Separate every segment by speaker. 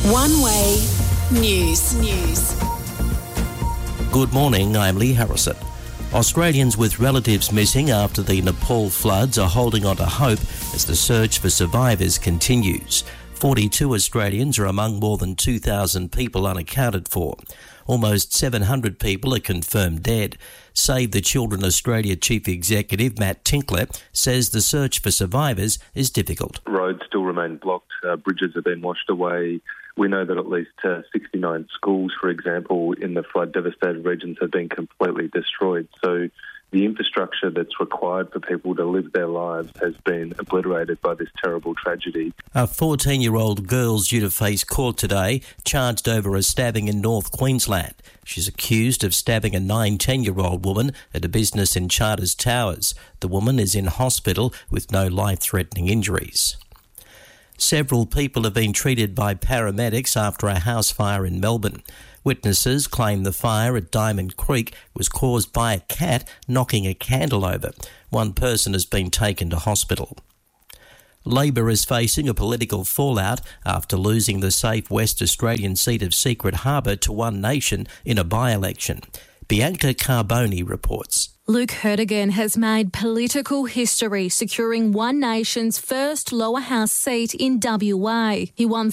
Speaker 1: One Way News.
Speaker 2: Good morning, I'm Lee Harrison. Australians with relatives missing after the Nepal floods are holding on to hope as the search for survivors continues. 42 Australians are among more than 2,000 people unaccounted for. Almost 700 people are confirmed dead. Save the Children Australia Chief Executive Matt Tinkler says the search for survivors is difficult.
Speaker 3: Roads still remain blocked, bridges have been washed away. We know that at least 69 schools, for example, in the flood-devastated regions have been completely destroyed. So the infrastructure that's required for people to live their lives has been obliterated by this terrible tragedy.
Speaker 2: A 14-year-old girl's due to face court today, charged over a stabbing in North Queensland. She's accused of stabbing a 10-year-old woman at a business in Charters Towers. The woman is in hospital with no life-threatening injuries. Several people have been treated by paramedics after a house fire in Melbourne. Witnesses claim the fire at Diamond Creek was caused by a cat knocking a candle over. One person has been taken to hospital. Labor is facing a political fallout after losing the safe West Australian seat of Secret Harbour to One Nation in a by-election. Bianca Carboni reports.
Speaker 4: Luke Hertigan has made political history, securing One Nation's first lower house seat in WA. He won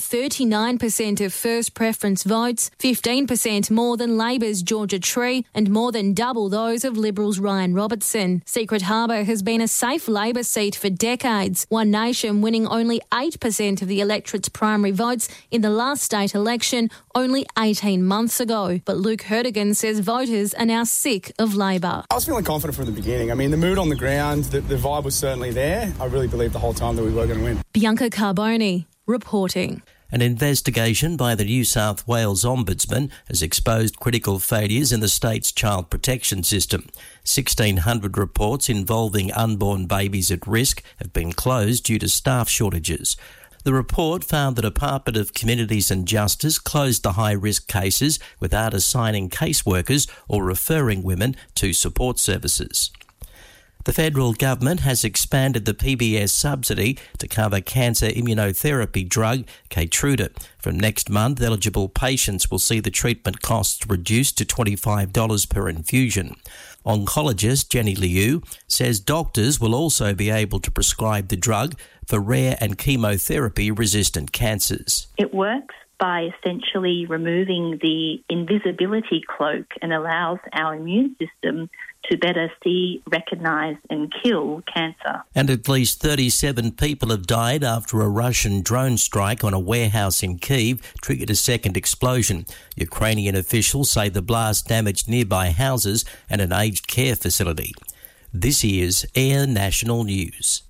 Speaker 4: 39% of first preference votes, 15% more than Labor's Georgia Tree, and more than double those of Liberals' Ryan Robertson. Secret Harbour has been a safe Labor seat for decades, One Nation winning only 8% of the electorate's primary votes in the last state election only 18 months ago. But Luke Hertigan says voters are now sick of Labor.
Speaker 5: I was feeling confident from the beginning. I mean, the mood on the ground, the vibe was certainly there. I really believed the whole time that we were going to win.
Speaker 4: Bianca Carboni reporting.
Speaker 2: An investigation by the New South Wales Ombudsman has exposed critical failures in the state's child protection system. 1,600 reports involving unborn babies at risk have been closed due to staff shortages. The report found the Department of Communities and Justice closed the high-risk cases without assigning caseworkers or referring women to support services. The federal government has expanded the PBS subsidy to cover cancer immunotherapy drug Keytruda. From next month, eligible patients will see the treatment costs reduced to $25 per infusion. Oncologist Jenny Liu says doctors will also be able to prescribe the drug for rare and chemotherapy-resistant cancers.
Speaker 6: It works by essentially removing the invisibility cloak and allows our immune system to better see, recognise and kill cancer.
Speaker 2: And at least 37 people have died after a Russian drone strike on a warehouse in Kyiv triggered a second explosion. Ukrainian officials say the blast damaged nearby houses and an aged care facility. This is Air National News.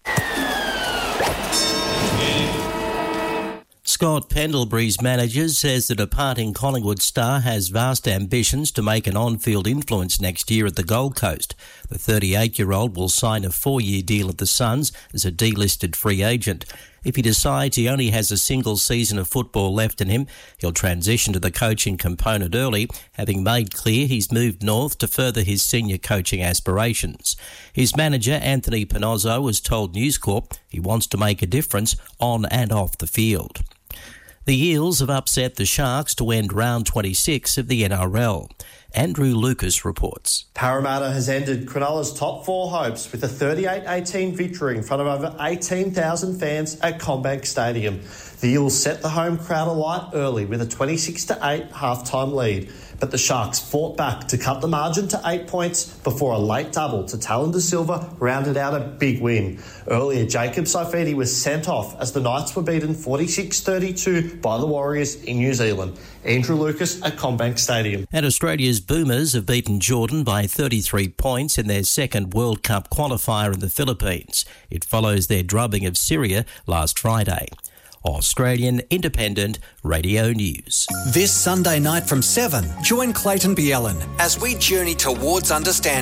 Speaker 2: Scott Pendlebury's manager says the departing Collingwood star has vast ambitions to make an on-field influence next year at the Gold Coast. The 38-year-old will sign a 4-year deal at the Suns as a delisted free agent. If he decides he only has a single season of football left in him, he'll transition to the coaching component early, having made clear he's moved north to further his senior coaching aspirations. His manager, Anthony Panozzo, has told News Corp he wants to make a difference on and off the field. The Eels have upset the Sharks to end round 26 of the NRL. Andrew Lucas reports.
Speaker 7: Parramatta has ended Cronulla's top four hopes with a 38-18 victory in front of over 18,000 fans at CommBank Stadium. The Eels set the home crowd alight early with a 26-8 half-time lead, but the Sharks fought back to cut the margin to 8 points before a late double to Talon De Silva rounded out a big win. Earlier, Jacob Saifiti was sent off as the Knights were beaten 46-32 by the Warriors in New Zealand. Andrew Lucas at CommBank Stadium.
Speaker 2: And Australia's Boomers have beaten Jordan by 33 points in their second World Cup qualifier in the Philippines. It follows their drubbing of Syria last Friday. Australian Independent Radio News.
Speaker 8: This Sunday night from 7, join Clayton Bielen as we journey towards understanding.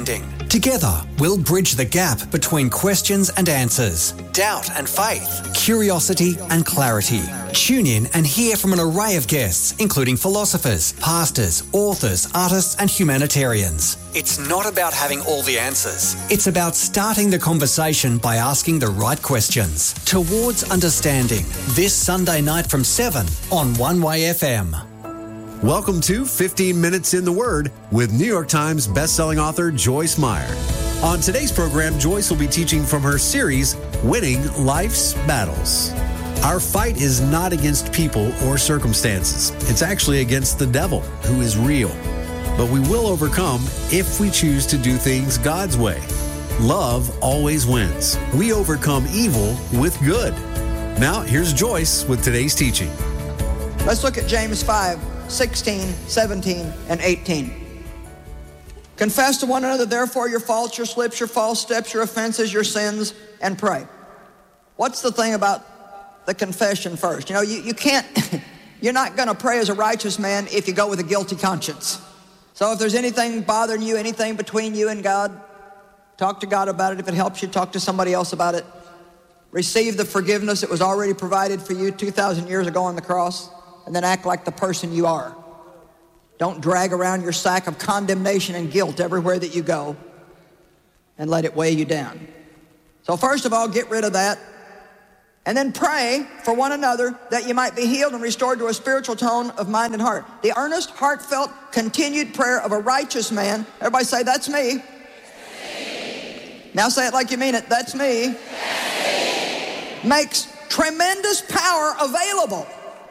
Speaker 8: Together, we'll bridge the gap between questions and answers, doubt and faith, curiosity and clarity. Tune in and hear from an array of guests, including philosophers, pastors, authors, artists and humanitarians. It's not about having all the answers. It's about starting the conversation by asking the right questions. Towards Understanding, this Sunday night from 7 on One Way FM.
Speaker 9: Welcome to 15 Minutes in the Word with New York Times bestselling author Joyce Meyer. On today's program, Joyce will be teaching from her series, Winning Life's Battles. Our fight is not against people or circumstances. It's actually against the devil, who is real. But we will overcome if we choose to do things God's way. Love always wins. We overcome evil with good. Now, here's Joyce with today's teaching.
Speaker 10: Let's look at James 5:16, 17, and 18. Confess to one another, therefore, your faults, your slips, your false steps, your offenses, your sins, and pray. What's the thing about the confession first? You know, you can't, you're not going to pray as a righteous man if you go with a guilty conscience. So if there's anything bothering you, anything between you and God, talk to God about it. If it helps you, talk to somebody else about it. Receive the forgiveness that was already provided for you 2,000 years ago on the cross. And then act like the person you are. Don't drag around your sack of condemnation and guilt everywhere that you go and let it weigh you down. So first of all, get rid of that. And then pray for one another that you might be healed and restored to a spiritual tone of mind and heart. The earnest, heartfelt, continued prayer of a righteous man. Everybody say, that's me. That's me. Now say it like you mean it. That's me. That's me. Makes tremendous power available.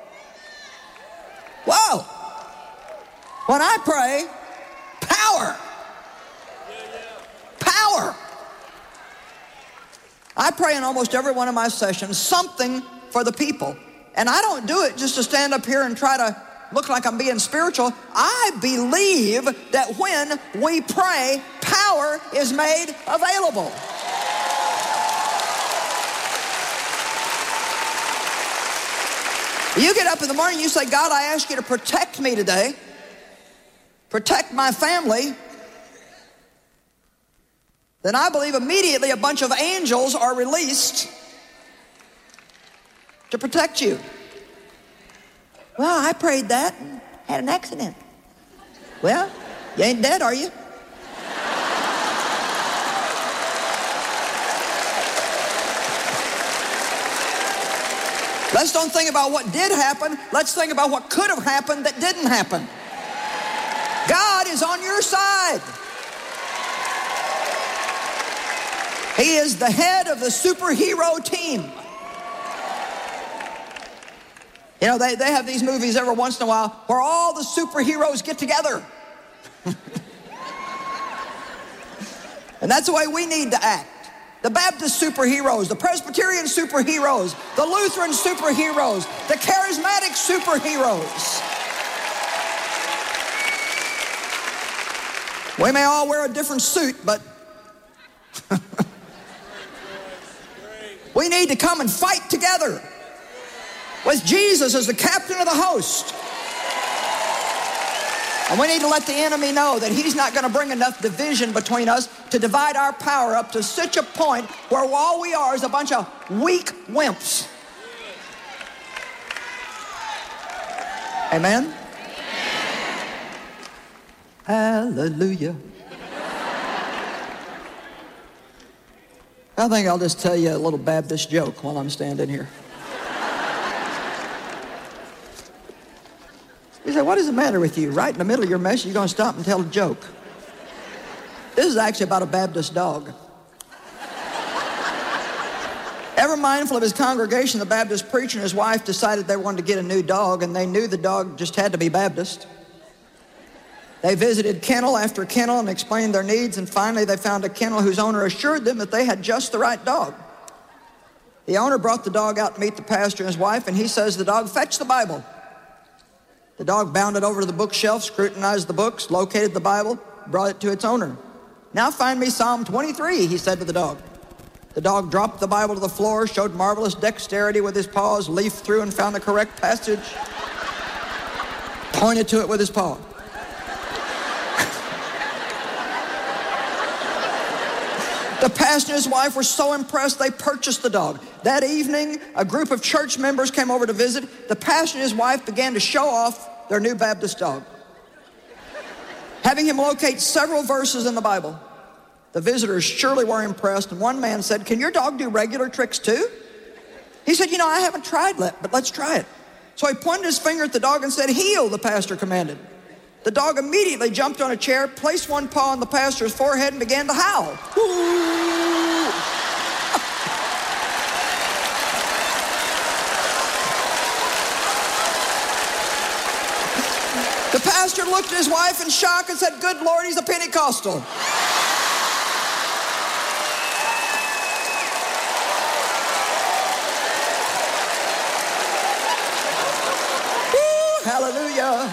Speaker 10: Whoa! When I pray, power. Power. I pray in almost every one of my sessions something for the people. And I don't do it just to stand up here and try to look like I'm being spiritual. I believe that when we pray, power is made available. You get up in the morning, you say, God, I ask you to protect me today. Protect my family. Then I believe immediately a bunch of angels are released to protect you. Well, I prayed that and had an accident. Well, you ain't dead, are you? Let's don't think about what did happen. Let's think about what could have happened that didn't happen. God is on your side. He is the head of the superhero team. You know, they have these movies every once in a while where all the superheroes get together. And that's the way we need to act. The Baptist superheroes, the Presbyterian superheroes, the Lutheran superheroes, the charismatic superheroes. We may all wear a different suit, but we need to come and fight together with Jesus as the captain of the host. And we need to let the enemy know that he's not going to bring enough division between us to divide our power up to such a point where all we are is a bunch of weak wimps. Amen? Hallelujah. I think I'll just tell you a little Baptist joke while I'm standing here. You say, what is the matter with you? Right in the middle of your message, you're going to stop and tell a joke. This is actually about a Baptist dog. Ever mindful of his congregation, the Baptist preacher and his wife decided they wanted to get a new dog, and they knew the dog just had to be Baptist. They visited kennel after kennel and explained their needs, and finally they found a kennel whose owner assured them that they had just the right dog. The owner brought the dog out to meet the pastor and his wife, and he says to the dog, fetch the Bible. The dog bounded over to the bookshelf, scrutinized the books, located the Bible, brought it to its owner. Now find me Psalm 23, he said to the dog. The dog dropped the Bible to the floor, showed marvelous dexterity with his paws, leafed through and found the correct passage, pointed to it with his paw. The pastor and his wife were so impressed they purchased the dog. That evening, a group of church members came over to visit. The pastor and his wife began to show off their new Baptist dog, having him locate several verses in the Bible. The visitors surely were impressed, and one man said, "Can your dog do regular tricks too?" He said, "You know, I haven't tried that, but let's try it." So he pointed his finger at the dog and said, "Heel," the pastor commanded. The dog immediately jumped on a chair, placed one paw on the pastor's forehead, and began to howl. The pastor looked at his wife in shock and said, "Good Lord, he's a Pentecostal." Hallelujah.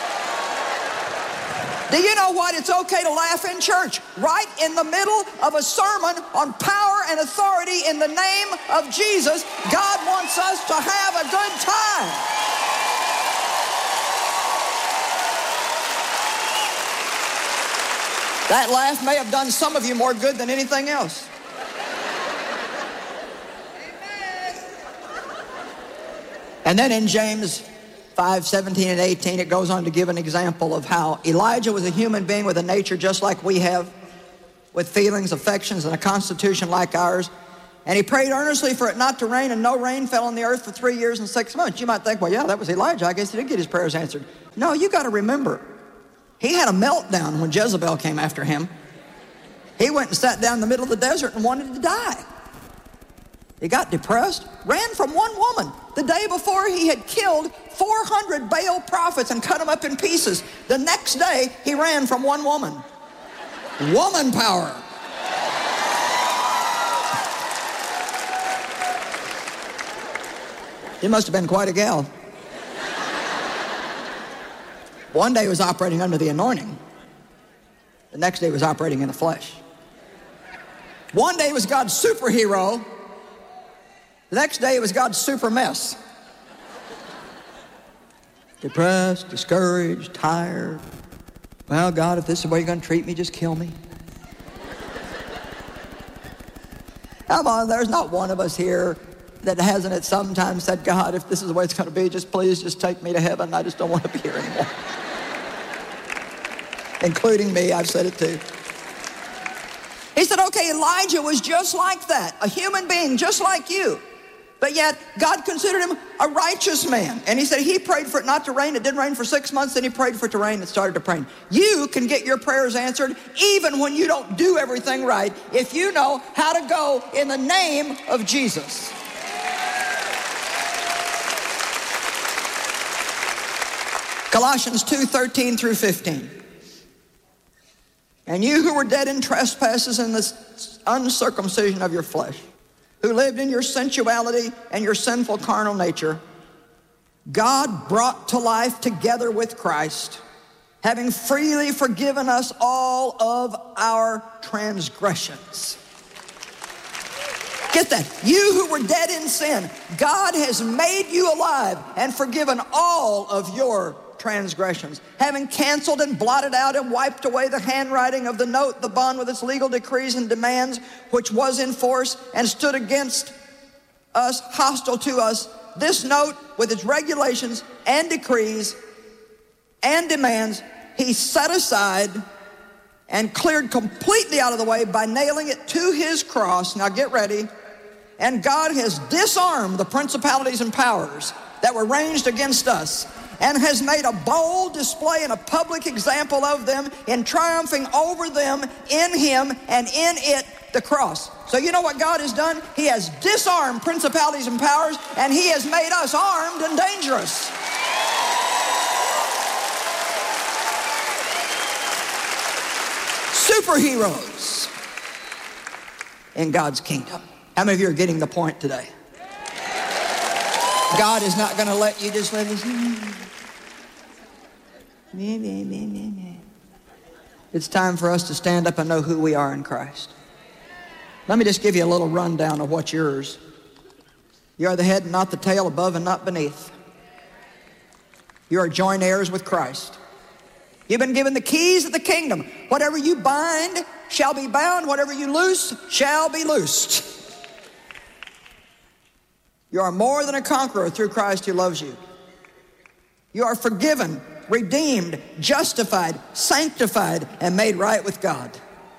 Speaker 10: Do you know what? It's okay to laugh in church. Right in the middle of a sermon on power and authority in the name of Jesus, God wants us to have a good time. That laugh may have done some of you more good than anything else. And then in James 5:17 and 18, it goes on to give an example of how Elijah was a human being with a nature just like we have, with feelings, affections, and a constitution like ours. And he prayed earnestly for it not to rain, and no rain fell on the earth for 3 years and 6 months. You might think, well, yeah, that was Elijah. I guess he did get his prayers answered. No, you got to remember, he had a meltdown when Jezebel came after him. He went and sat down in the middle of the desert and wanted to die. He got depressed, ran from one woman. The day before, he had killed 400 Baal prophets and cut them up in pieces. The next day, he ran from one woman. Woman power. He must have been quite a gal. One day he was operating under the anointing. The next day he was operating in the flesh. One day he was God's superhero. The next day it was God's super mess. Depressed, discouraged, tired. Well, God, if this is the way you're going to treat me, just kill me. Come on, there's not one of us here that hasn't at some time said, God, if this is the way it's going to be, just please just take me to heaven. I just don't want to be here anymore. Including me, I've said it too. He said, okay, Elijah was just like that, a human being just like you. But yet, God considered him a righteous man. And he said he prayed for it not to rain. It didn't rain for 6 months. Then he prayed for it to rain. It started to rain. You can get your prayers answered even when you don't do everything right, if you know how to go in the name of Jesus. Colossians 2:13 through 15. And you who were dead in trespasses and the uncircumcision of your flesh, who lived in your sensuality and your sinful carnal nature, God brought to life together with Christ, having freely forgiven us all of our transgressions. Get that. You who were dead in sin, God has made you alive and forgiven all of your transgressions, having canceled and blotted out and wiped away the handwriting of the note, the bond with its legal decrees and demands, which was in force and stood against us, hostile to us. This note, with its regulations and decrees and demands, he set aside and cleared completely out of the way by nailing it to his cross. Now get ready. And God has disarmed the principalities and powers that were ranged against us, and has made a bold display and a public example of them in triumphing over them in him and in it, the cross. So you know what God has done? He has disarmed principalities and powers, and he has made us armed and dangerous. Superheroes in God's kingdom. How many of you are getting the point today? God is not going to let you just live as It's time for us to stand up and know who we are in Christ. Let me just give you a little rundown of what's yours. You are the head and not the tail, above and not beneath. You are joint heirs with Christ. You've been given the keys of the kingdom. Whatever you bind shall be bound. Whatever you loose shall be loosed. You are more than a conqueror through Christ who loves you. You are forgiven, redeemed, justified, sanctified, and made right with God.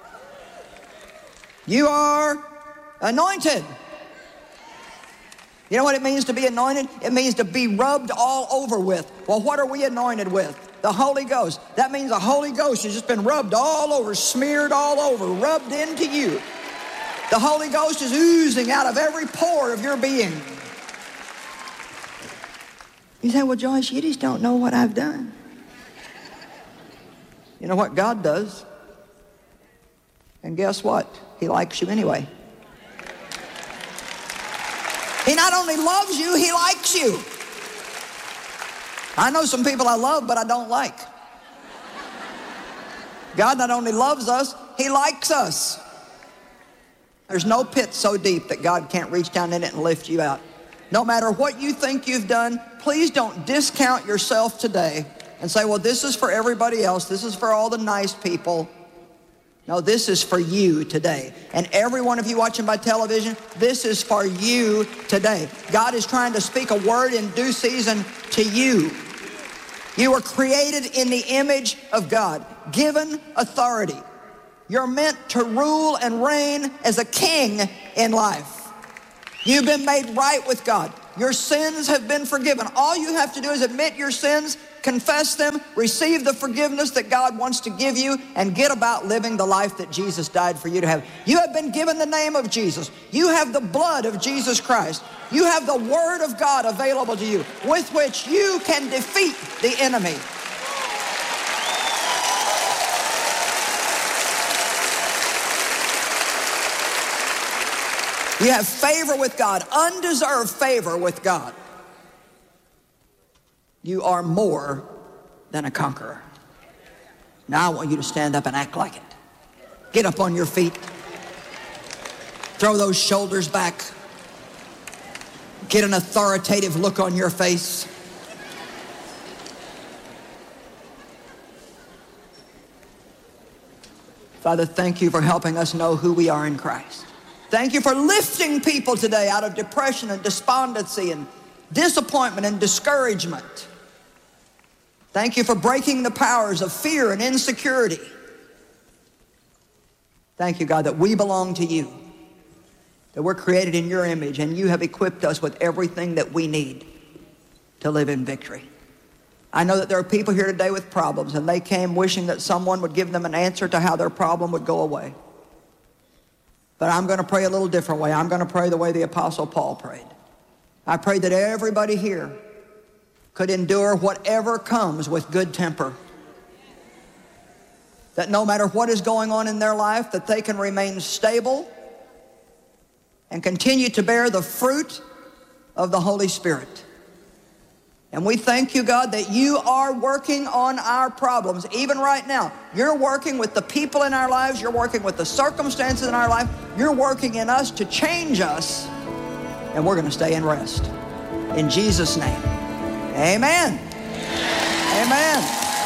Speaker 10: You are anointed. You know what it means to be anointed? It means to be rubbed all over with. Well, what are we anointed with? The Holy Ghost. That means the Holy Ghost has just been rubbed all over, smeared all over, rubbed into you. The Holy Ghost is oozing out of every pore of your being. You say, well, Joyce, you just don't know what I've done. You know what God does? And guess what? He likes you anyway. He not only loves you, he likes you. I know some people I love, but I don't like. God not only loves us, he likes us. There's no pit so deep that God can't reach down in it and lift you out. No matter what you think you've done, please don't discount yourself today and say, well, this is for everybody else. This is for all the nice people. No, this is for you today. And every one of you watching by television, this is for you today. God is trying to speak a word in due season to you. You were created in the image of God, given authority. You're meant to rule and reign as a king in life. You've been made right with God. Your sins have been forgiven. All you have to do is admit your sins, confess them, receive the forgiveness that God wants to give you, and get about living the life that Jesus died for you to have. You have been given the name of Jesus. You have the blood of Jesus Christ. You have the Word of God available to you, with which you can defeat the enemy. You have favor with God, undeserved favor with God. You are more than a conqueror. Now I want you to stand up and act like it. Get up on your feet. Throw those shoulders back. Get an authoritative look on your face. Father, thank you for helping us know who we are in Christ. Thank you for lifting people today out of depression and despondency and disappointment and discouragement. Thank you for breaking the powers of fear and insecurity. Thank you, God, that we belong to you, that we're created in your image, and you have equipped us with everything that we need to live in victory. I know that there are people here today with problems, and they came wishing that someone would give them an answer to how their problem would go away. But I'm going to pray a little different way. I'm going to pray the way the Apostle Paul prayed. I pray that everybody here could endure whatever comes with good temper. That no matter what is going on in their life, that they can remain stable and continue to bear the fruit of the Holy Spirit. And we thank you, God, that you are working on our problems. Even right now, you're working with the people in our lives. You're working with the circumstances in our life. You're working in us to change us. And we're going to stay in rest. In Jesus' name, amen. Amen.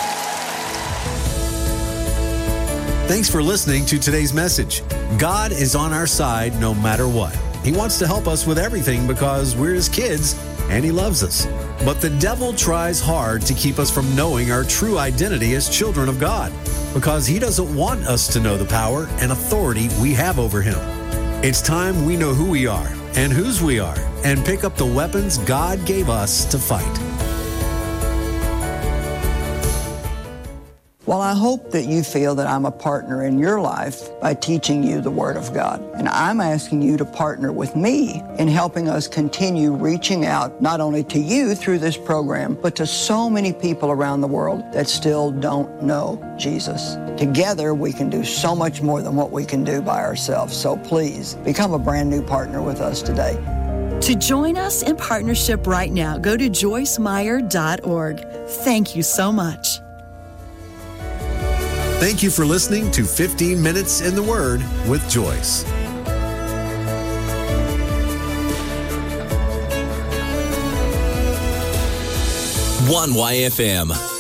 Speaker 9: Thanks for listening to today's message. God is on our side no matter what. He wants to help us with everything because we're his kids and he loves us. But the devil tries hard to keep us from knowing our true identity as children of God because he doesn't want us to know the power and authority we have over him. It's time we know who we are and whose we are and pick up the weapons God gave us to fight.
Speaker 10: Well, I hope that you feel that I'm a partner in your life by teaching you the Word of God. And I'm asking you to partner with me in helping us continue reaching out not only to you through this program, but to so many people around the world that still don't know Jesus. Together, we can do so much more than what we can do by ourselves. So please, become a brand new partner with us today.
Speaker 11: To join us in partnership right now, go to joycemeyer.org. Thank you so much.
Speaker 9: Thank you for listening to 15 Minutes in the Word with Joyce.
Speaker 1: 1YFM.